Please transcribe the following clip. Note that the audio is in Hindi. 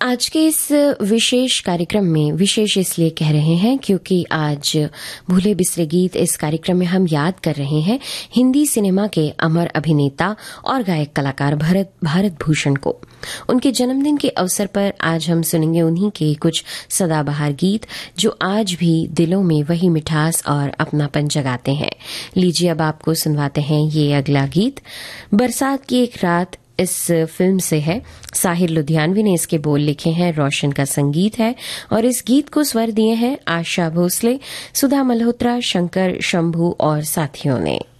आज के इस विशेष कार्यक्रम में विशेष इसलिए कह रहे हैं क्योंकि आज भूले बिसरे गीत इस कार्यक्रम में हम याद कर रहे हैं हिंदी सिनेमा के अमर अभिनेता और गायक कलाकार भारत भूषण को। उनके जन्मदिन के अवसर पर आज हम सुनेंगे उन्हीं के कुछ सदाबहार गीत जो आज भी दिलों में वही मिठास और अपनापन जगाते हैं। लीजिए अब आपको सुनवाते हैं ये अगला गीत। बरसात की एक रात इस फिल्म से है। साहिर लुधियानवी ने इसके बोल लिखे हैं, रोशन का संगीत है और इस गीत को स्वर दिए हैं आशा भोसले, सुधा मल्होत्रा, शंकर शंभू और साथियों ने।